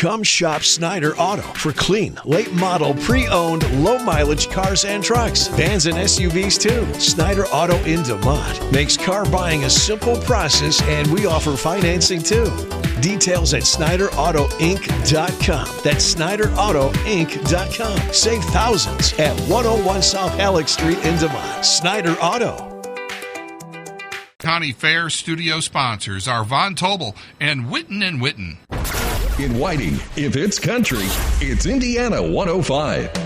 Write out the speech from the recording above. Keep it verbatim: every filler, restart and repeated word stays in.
Come shop Snyder Auto for clean, late model, pre-owned, low mileage cars and trucks. Vans and S U Vs too. Snyder Auto in DeMont makes car buying a simple process, and we offer financing too. Details at Snyder Auto Inc dot com. That's Snyder Auto Inc dot com. Save thousands at one oh one South Halleck Street in DeMont. Snyder Auto. County Fair studio sponsors are Von Tobel and Witten and Witten. In Whiting, if it's country, it's Indiana one oh five.